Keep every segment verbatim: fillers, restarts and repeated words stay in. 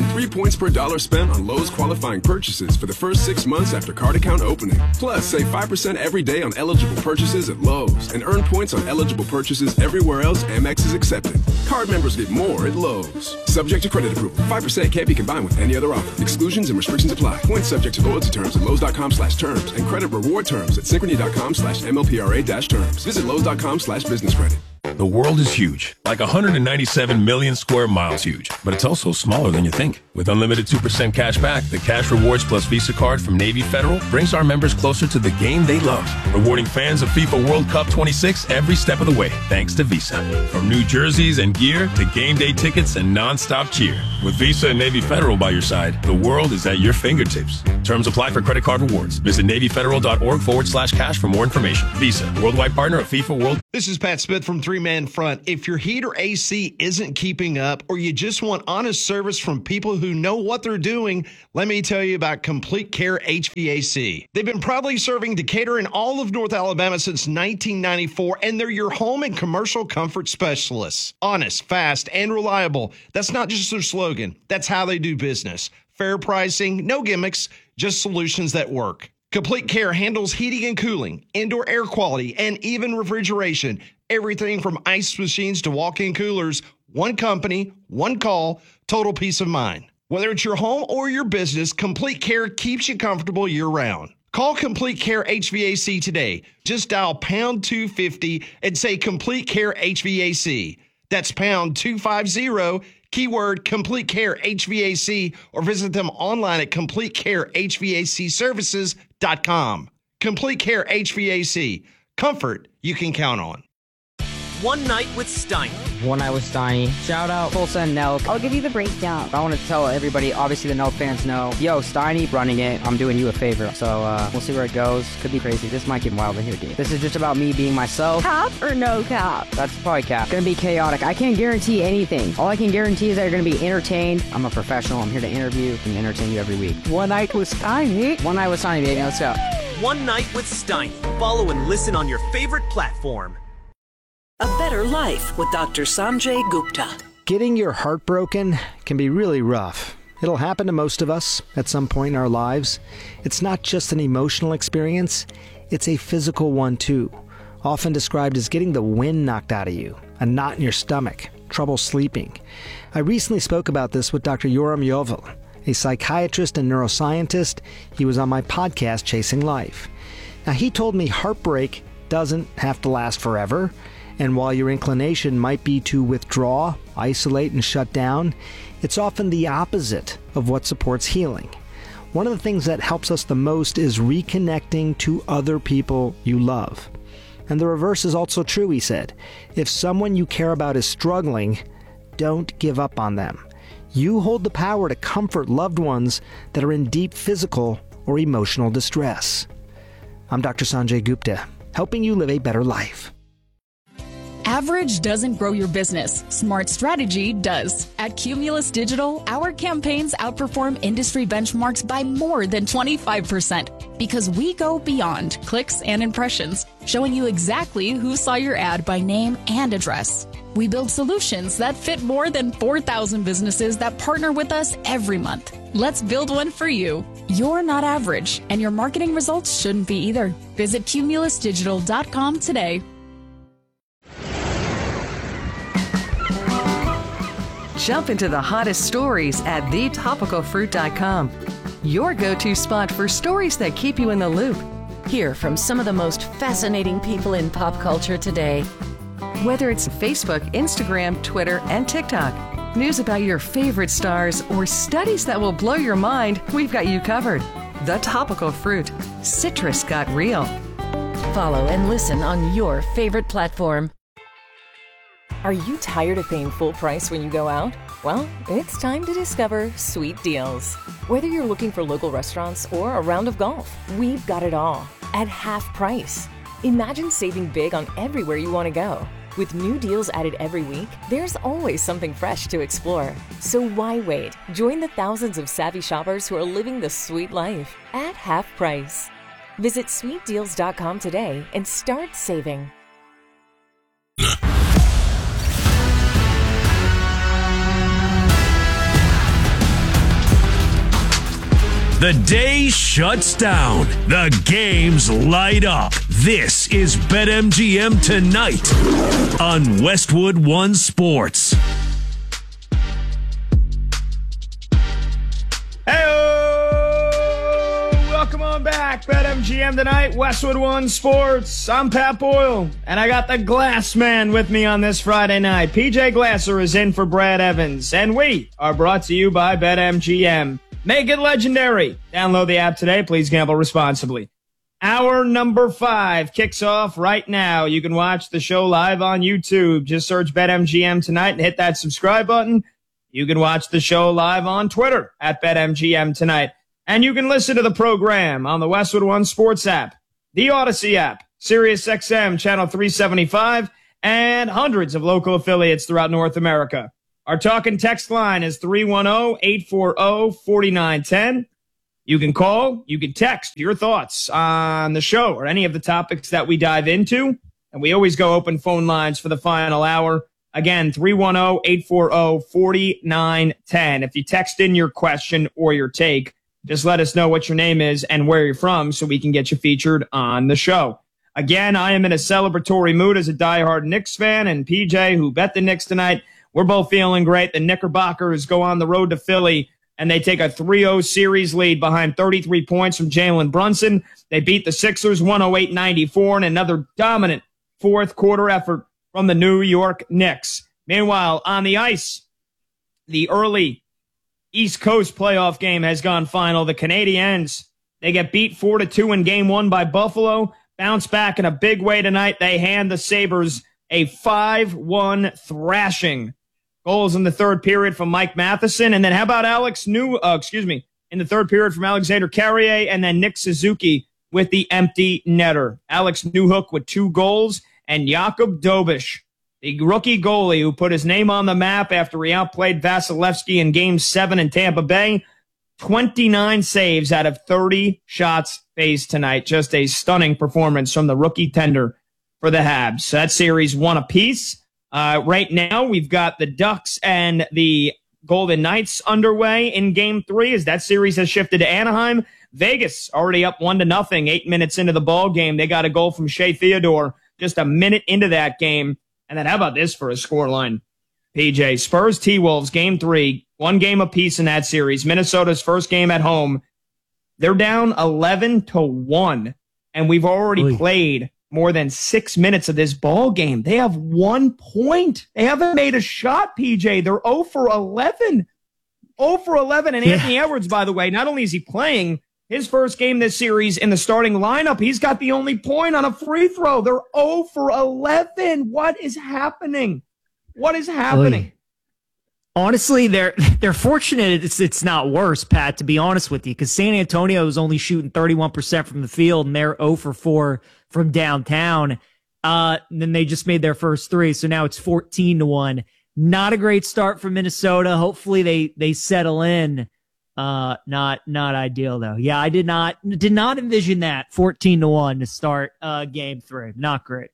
Earn three points per dollar spent on Lowe's qualifying purchases for the first six months after card account opening. Plus, save five percent every day on eligible purchases at Lowe's and earn points on eligible purchases everywhere else Amex is accepted. Card members get more at Lowe's. Subject to credit approval. five percent can't be combined with any other offer. Exclusions and restrictions apply. Points subject to loyalty terms at Lowe's.com slash terms and credit reward terms at Synchrony.com slash MLPRA dash terms. Visit Lowe's.com slash business credit. The world is huge, like one hundred ninety-seven million square miles huge, but it's also smaller than you think. With unlimited two percent cash back, the Cash Rewards Plus Visa card from Navy Federal brings our members closer to the game they love, rewarding fans of FIFA World Cup twenty-six every step of the way, thanks to Visa. From new jerseys and gear to game day tickets and non-stop cheer. With Visa and Navy Federal by your side, the world is at your fingertips. Terms apply for credit card rewards. Visit NavyFederal.org forward slash cash for more information. Visa, worldwide partner of FIFA World. This is Pat Smith from Three Man Front. If your heat or A C isn't keeping up, or you just want honest service from people who know what they're doing, let me tell you about Complete Care H V A C. They've been proudly serving Decatur and all of North Alabama since nineteen ninety-four, and they're your home and commercial comfort specialists. Honest, fast, and reliable. That's not just their slogan. That's how they do business. Fair pricing, no gimmicks, just solutions that work. Complete Care handles heating and cooling, indoor air quality, and even refrigeration. Everything from ice machines to walk-in coolers. One company, one call, total peace of mind. Whether it's your home or your business, Complete Care keeps you comfortable year-round. Call Complete Care H V A C today. Just dial pound two fifty and say Complete Care H V A C. That's pound two fifty, keyword Complete Care H V A C, or visit them online at complete care h v a c services dot com. Complete Care H V A C. Comfort you can count on. One Night with Steiny. One Night with Steiny. Shout out Full Send Nelk. I'll give you the breakdown. I want to tell everybody, obviously the Nelk fans know, yo, Steiny running it. I'm doing you a favor. So uh, we'll see where it goes. Could be crazy. This might get wild in here, dude. This is just about me being myself. Cap or no cap? That's probably cap. Gonna be chaotic. I can't guarantee anything. All I can guarantee is that you're gonna be entertained. I'm a professional. I'm here to interview and entertain you every week. One Night with Steiny. One Night with Steiny, baby. Let's go. One Night with Steiny. Follow and listen on your favorite platform. A Better Life with Doctor Sanjay Gupta. Getting your heart broken can be really rough. It'll happen to most of us at some point in our lives. It's not just an emotional experience, it's a physical one too. Often described as getting the wind knocked out of you, a knot in your stomach, trouble sleeping. I recently spoke about this with Doctor Yoram Yovel, a psychiatrist and neuroscientist. He was on my podcast, Chasing Life. Now, he told me heartbreak doesn't have to last forever. And while your inclination might be to withdraw, isolate, and shut down, it's often the opposite of what supports healing. One of the things that helps us the most is reconnecting to other people you love. And the reverse is also true, he said. If someone you care about is struggling, don't give up on them. You hold the power to comfort loved ones that are in deep physical or emotional distress. I'm Doctor Sanjay Gupta, helping you live a better life. Average doesn't grow your business. Smart strategy does. At Cumulus Digital, our campaigns outperform industry benchmarks by more than twenty-five percent because we go beyond clicks and impressions, showing you exactly who saw your ad by name and address. We build solutions that fit more than four thousand businesses that partner with us every month. Let's build one for you. You're not average, and your marketing results shouldn't be either. Visit cumulus digital dot com today. Jump into the hottest stories at the topical fruit dot com. Your go-to spot for stories that keep you in the loop. Hear from some of the most fascinating people in pop culture today. Whether it's Facebook, Instagram, Twitter, and TikTok, news about your favorite stars, or studies that will blow your mind, we've got you covered. The Topical Fruit. Citrus got real. Follow and listen on your favorite platform. Are you tired of paying full price when you go out? Well, it's time to discover Sweet Deals. Whether you're looking for local restaurants or a round of golf, we've got it all at half price. Imagine saving big on everywhere you want to go. With new deals added every week, there's always something fresh to explore. So why wait? Join the thousands of savvy shoppers who are living the sweet life at half price. Visit sweet deals dot com today and start saving. The day shuts down. The games light up. This is BetMGM Tonight on Westwood One Sports. Hey, welcome on back. BetMGM Tonight, Westwood One Sports. I'm Pat Boyle, and I got the Glass Man with me on this Friday night. P J Glasser is in for Brad Evans, and we are brought to you by BetMGM. Make it legendary. Download the app today. Please gamble responsibly. Hour number five kicks off right now. You can watch the show live on YouTube. Just search BetMGM Tonight and hit that subscribe button. You can watch the show live on Twitter at BetMGM Tonight. And you can listen to the program on the Westwood One Sports app, the Odyssey app, Sirius X M Channel three seventy-five, and hundreds of local affiliates throughout North America. Our talk and text line is three one zero, eight four zero, four nine one zero. You can call, you can text your thoughts on the show or any of the topics that we dive into. And we always go open phone lines for the final hour. Again, three one zero, eight four zero, four nine one zero. If you text in your question or your take, just let us know what your name is and where you're from so we can get you featured on the show. Again, I am in a celebratory mood as a diehard Knicks fan, and P J, who bet the Knicks tonight, we're both feeling great. The Knickerbockers go on the road to Philly, and they take a three oh series lead behind thirty-three points from Jalen Brunson. They beat the Sixers one oh eight ninety-four in another dominant fourth quarter effort from the New York Knicks. Meanwhile, on the ice, the early East Coast playoff game has gone final. The Canadiens, they get beat four to two in game one by Buffalo. Bounce back in a big way tonight. They hand the Sabres a five one thrashing. Goals in the third period from Mike Matheson. And then how about Alex New, uh, excuse me, in the third period from Alexander Carrier, and then Nick Suzuki with the empty netter. Alex Newhook with two goals, and Jakub Dobish, the rookie goalie who put his name on the map after he outplayed Vasilevsky in game seven in Tampa Bay. twenty-nine saves out of thirty shots faced tonight. Just a stunning performance from the rookie tender for the Habs. That series one apiece. Uh, right now, we've got the Ducks and the Golden Knights underway in game three as that series has shifted to Anaheim. Vegas already up one to nothing, eight minutes into the ball game. They got a goal from Shea Theodore just a minute into that game. And then how about this for a scoreline? P J, Spurs T-Wolves game three, one game apiece in that series. Minnesota's first game at home. They're down eleven to one, and we've already Oy. played more than six minutes of this ball game. They have one point. They haven't made a shot, P J. They're zero for eleven. zero for eleven. And yeah. Anthony Edwards, by the way, not only is he playing his first game this series in the starting lineup, he's got the only point on a free throw. They're zero for eleven. What is happening? What is happening? Oy. Honestly, they're they're fortunate it's it's not worse, Pat, to be honest with you, because San Antonio is only shooting thirty-one percent from the field, and they're zero for four from downtown. Uh, and then they just made their first three, so now it's fourteen to one. Not a great start for Minnesota. Hopefully they they settle in. Uh, not not ideal though. Yeah, I did not did not envision that fourteen to one to start uh game three. Not great.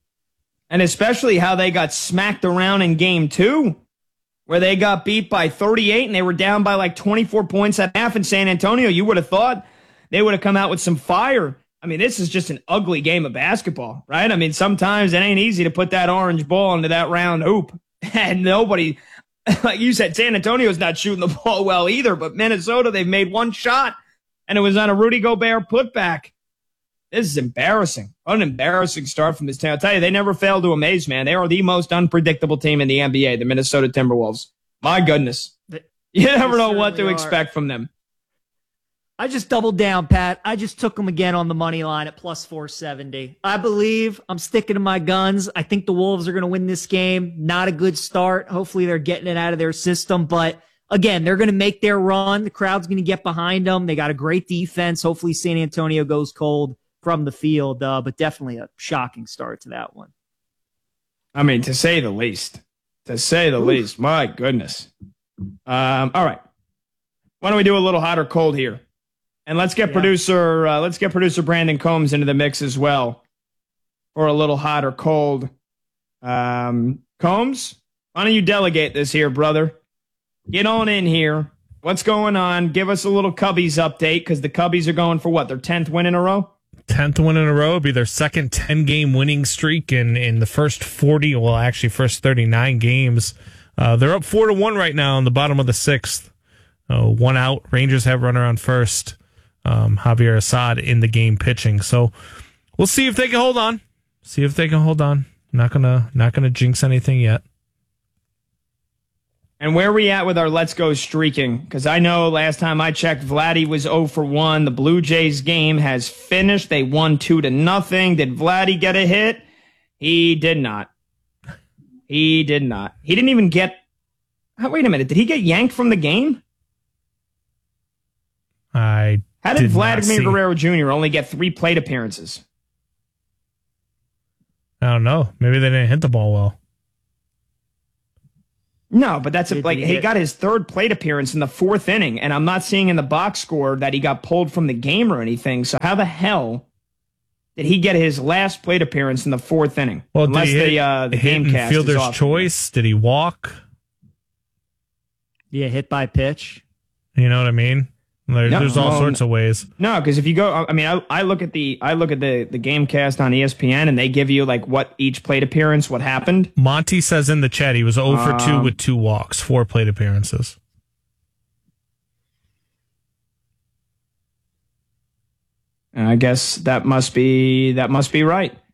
And especially how they got smacked around in game two, where they got beat by thirty-eight and they were down by like twenty-four points at half in San Antonio. You would have thought they would have come out with some fire. I mean, this is just an ugly game of basketball, right? I mean, sometimes it ain't easy to put that orange ball into that round hoop. And nobody, like you said, San Antonio's not shooting the ball well either, but Minnesota, they've made one shot, and it was on a Rudy Gobert putback. This is embarrassing. What an embarrassing start from this team. I'll tell you, they never fail to amaze, man. They are the most unpredictable team in the N B A, the Minnesota Timberwolves. My goodness. You never know what to expect from them. I just doubled down, Pat. I just took them again on the money line at plus four seventy. I believe I'm sticking to my guns. I think the Wolves are going to win this game. Not a good start. Hopefully they're getting it out of their system. But again, they're going to make their run. The crowd's going to get behind them. They got a great defense. Hopefully San Antonio goes cold from the field. Uh, but definitely a shocking start to that one. I mean, to say the least. To say the Oof. least. My goodness. Um, all right. Why don't we do a little hot or cold here? And let's get yeah. producer uh, let's get producer Brandon Combs into the mix as well for a little hot or cold. Um, Combs, why don't you delegate this here, brother? Get on in here. What's going on? Give us a little Cubbies update, because the Cubbies are going for what, their tenth win in a row? tenth win in a row. It'll be their second ten-game winning streak in, in the first forty, well, actually first thirty-nine games. Uh, they're up four to one right now in the bottom of the sixth. Uh, one out. Rangers have runner on first. Um, Javier Assad in the game pitching. So we'll see if they can hold on. See if they can hold on. Not gonna not gonna jinx anything yet. And where are we at with our Let's Go streaking? Because I know last time I checked, Vladdy was oh for one. The Blue Jays game has finished. They won two to nothing. Did Vladdy get a hit? He did not. He did not. He didn't even get... Oh, wait a minute. Did he get yanked from the game? I How did, did Vladimir Guerrero Junior only get three plate appearances? I don't know. Maybe they didn't hit the ball well. No, but that's a, Did like he he hit- got his third plate appearance in the fourth inning, and I'm not seeing in the box score that he got pulled from the game or anything. So how the hell did he get his last plate appearance in the fourth inning? Well, Unless did he hit, the uh, the hit game in cast is fielder's off. choice? Did he walk? Yeah, hit by pitch. You know what I mean? There, No, there's all well, sorts of ways. No, because if you go, I mean, I, I look at the I look at the the game cast on E S P N, and they give you like what each plate appearance, what happened. Monty says in the chat he was oh for two Um, with two walks, four plate appearances. And I guess that must be that must be right.